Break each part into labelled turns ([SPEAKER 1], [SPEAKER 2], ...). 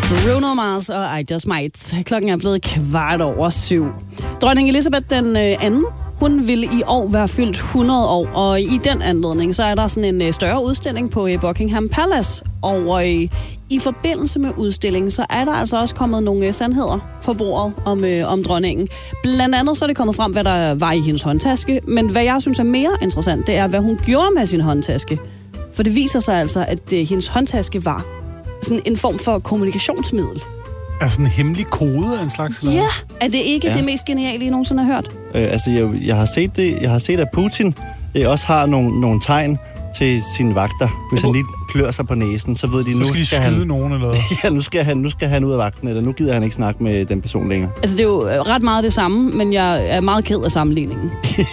[SPEAKER 1] Bruno Mars og I Just Might. Klokken er blevet 7:15. Dronning Elizabeth den anden, hun vil i år være fyldt 100 år, og i den anledning, så er der sådan en større udstilling på Buckingham Palace. Og i forbindelse med udstillingen, så er der altså også kommet nogle sandheder på bordet om dronningen. Blandt andet så er det kommet frem, hvad der var i hendes håndtaske, men hvad jeg synes er mere interessant, det er, hvad hun gjorde med sin håndtaske. For det viser sig altså, at hendes håndtaske var sådan en form for kommunikationsmiddel.
[SPEAKER 2] Altså en hemmelig kode af en slags?
[SPEAKER 1] Ja, er det ikke det mest geniale, I nogensinde har hørt?
[SPEAKER 3] Jeg har set det. Jeg har set, at Putin også har nogle tegn til sine vagter. Hvis han lige klør sig på næsen, så ved de, nu skal han
[SPEAKER 2] nogen, eller
[SPEAKER 3] ja, nu skal han ud af vagten, eller nu gider han ikke snakke med den person længere.
[SPEAKER 1] Altså, det er jo ret meget det samme, men jeg er meget ked af sammenligningen.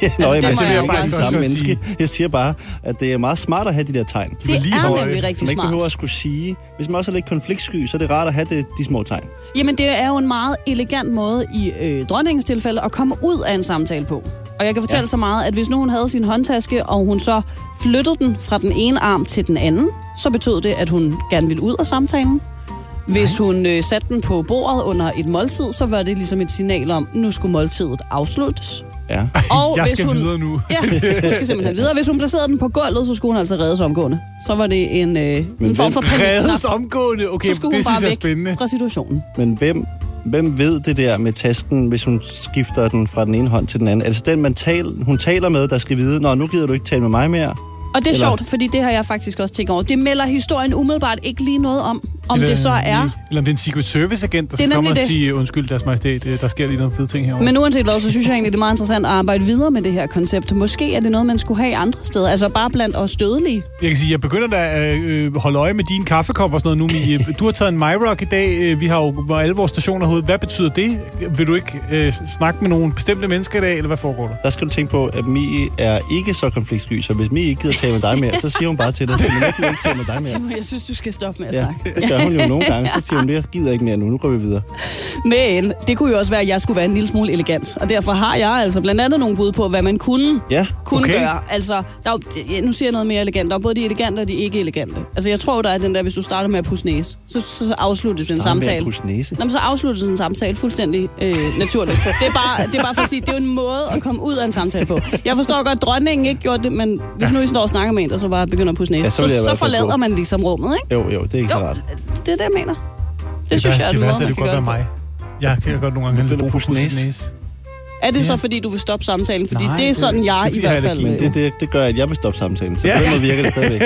[SPEAKER 3] Jeg siger bare, at det er meget smart at have de der tegn.
[SPEAKER 1] Det er nemlig rigtig smart.
[SPEAKER 3] Man ikke behøver at skulle sige. Hvis man også er lidt konfliktsky, så er det rart at have de små tegn.
[SPEAKER 1] Jamen, det er jo en meget elegant måde i dronningens tilfælde at komme ud af en samtale på. Og jeg kan fortælle så meget, at hvis nu hun havde sin håndtaske, og hun så flyttede den fra den ene arm til den anden, så betød det, at hun gerne ville ud af samtalen. Hvis hun satte den på bordet under et måltid, så var det ligesom et signal om, nu skulle måltidet afsluttes.
[SPEAKER 3] Ja.
[SPEAKER 1] Og
[SPEAKER 2] jeg skal videre nu.
[SPEAKER 1] Ja, hun skal simpelthen videre. Hvis hun placerede den på gulvet, så skulle hun altså reddes omgående. Så var det en form for panik.
[SPEAKER 2] Reddes omgående? Okay,
[SPEAKER 1] så skulle
[SPEAKER 2] det
[SPEAKER 1] hun
[SPEAKER 2] synes jeg er
[SPEAKER 1] bare
[SPEAKER 2] spændende.
[SPEAKER 1] Fra situationen.
[SPEAKER 3] Men hvem ved det der med tasken, hvis hun skifter den fra den ene hånd til den anden? Altså den, hun taler med, der skal vide, nu gider du ikke tale med mig mere.
[SPEAKER 1] Og det er sjovt, fordi det har jeg faktisk også tænkt over. Det melder historien umiddelbart ikke lige noget om det så er.
[SPEAKER 2] Eller om det er en Secret Service-agent, der skal komme og sige, undskyld, deres majestæt, der sker lige nogle fede ting herovre.
[SPEAKER 1] Men uanset hvad, så synes jeg egentlig, det er meget interessant at arbejde videre med det her koncept. Måske er det noget, man skulle have andre steder. Altså bare blandt os dødelige.
[SPEAKER 2] Jeg kan sige, jeg begynder da at holde øje med dine kaffekopper og sådan noget nu. Du har taget en MyRock i dag. Vi har jo alle vores stationer herude. Hvad betyder det? Vil du ikke snakke med nogle bestemte mennesker i dag, eller hvad foregår der?
[SPEAKER 3] Der skal du tænke på, at Mie er ikke så konfliktsky, så hvis Mie ikke gider tale med dig mere, så siger hun bare til dig, Simon, jeg gider ikke tale med dig mere.
[SPEAKER 1] Simon, jeg synes, du skal stoppe med at snakke.
[SPEAKER 3] Det gør hun jo nogle gange, så siger hun, jeg gider ikke mere nu går vi videre.
[SPEAKER 1] Men det kunne jo også være, at jeg skulle være en lille smule elegant, og derfor har jeg altså blandt andet nogle bud på, hvad man kunne gøre. Altså, nu siger jeg noget mere elegant. Der er både de elegante og de ikke elegante. Altså, jeg tror, der er den der, hvis du starter med at pusse næse, så afsluttes en samtale. Så afsluttes en samtale fuldstændig naturligt. Det er bare for at sige, det er jo en måde at komme ud af en samtale på. Jeg forstår godt, at dronningen ikke gjorde det, men hvis nu I står og snakker med en, og så bare begynder at pusse næse, så forlader man ligesom rummet, ikke?
[SPEAKER 3] Jo, det er ikke så rart.
[SPEAKER 1] Det er det, jeg mener. Det synes jeg er en måde, man kan gøre det.
[SPEAKER 2] Mig. Jeg kan godt nogle gange have pusse næse.
[SPEAKER 1] Er det så, fordi du vil stoppe samtalen? Fordi det er sådan, jeg i hvert fald...
[SPEAKER 3] Men det gør, at jeg vil stoppe samtalen, så på den måde virker det stadigvæk.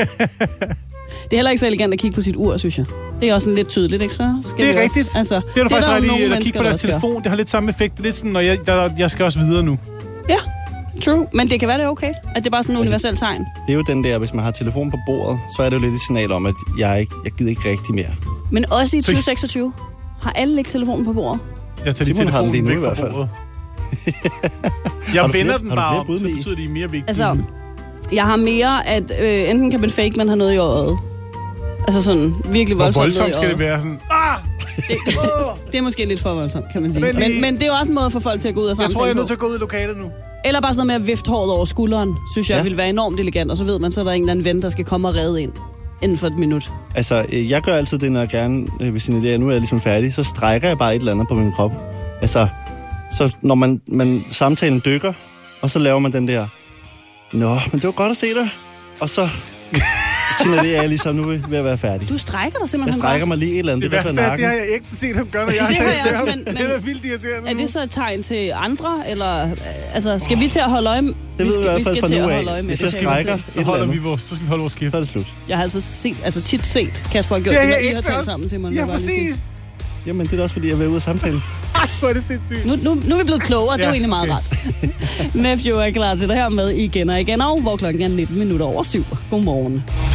[SPEAKER 1] Det er heller ikke så elegant at kigge på sit ur, synes jeg. Det er også lidt tydeligt, ikke så?
[SPEAKER 2] Det er rigtigt. Altså, det er du faktisk ret i, at kigge på deres telefon. Det har lidt samme effekt. Det er lidt sådan, når jeg skal også videre nu.
[SPEAKER 1] Ja, true. Men det kan være, det er okay. At det er bare sådan en universel tegn.
[SPEAKER 3] Det er jo den der, hvis man har telefon på bordet, så er det jo lidt et signal om, at jeg gider ikke rigtig mere.
[SPEAKER 1] Men også i 2026 har alle ikke telefonen på bordet.
[SPEAKER 2] Jeg tager
[SPEAKER 3] Simon har den lige nu i hvert fald.
[SPEAKER 2] Jeg vender den bare op, så betyder det mere vigtigt.
[SPEAKER 1] Altså, jeg har mere, at enten kan man fake, man har noget i øjet. Altså sådan virkelig voldsomt.
[SPEAKER 2] Hvor voldsomt skal det være sådan?
[SPEAKER 1] Det er måske lidt for voldsomt, kan man sige. Men det er jo også en måde for folk til at gå ud af samtalen.
[SPEAKER 2] Jeg tror, jeg er nødt til at gå ud i lokalet nu.
[SPEAKER 1] Eller bare sådan noget med at vifte håret over skulderen, synes jeg vil være enormt elegant. Og så ved man, så er der en eller anden ven, der skal komme og redde ind inden for et minut.
[SPEAKER 3] Altså, jeg gør altid det, når jeg gerne, hvis nu er jeg ligesom færdig, så strækker jeg bare et eller andet på min krop. Altså, så når man samtalen dykker, og så laver man den der, nå, men det var godt at se dig. Og så signalerer jeg ligesom, nu ved at være færdig.
[SPEAKER 1] Du strækker dig simpelthen.
[SPEAKER 3] Jeg strækker mig lige et eller andet.
[SPEAKER 2] Det værste er, det har jeg ikke set ham gøre, når jeg har talt med ham. Det er vildt irriterende.
[SPEAKER 1] Er det så et tegn til andre, eller altså, skal vi til at holde øje med?
[SPEAKER 3] Det ved vi i hvert fald fra nu af. Hvis jeg strækker
[SPEAKER 2] så skal vi holde vores kæft.
[SPEAKER 3] Så er det slut.
[SPEAKER 1] Jeg har altså tit set Kasper gjort det, når I har talt sammen, Simon.
[SPEAKER 2] Ja, præcis.
[SPEAKER 3] Jamen, det er også, fordi jeg vil ud af samtalen.
[SPEAKER 1] Hvor er det sindssygt. Nu er vi blevet klogere, det er jo egentlig meget rart. Nephew er klar til det her med igen og igen, og hvor klokken er 19 minutter over 7. Godmorgen.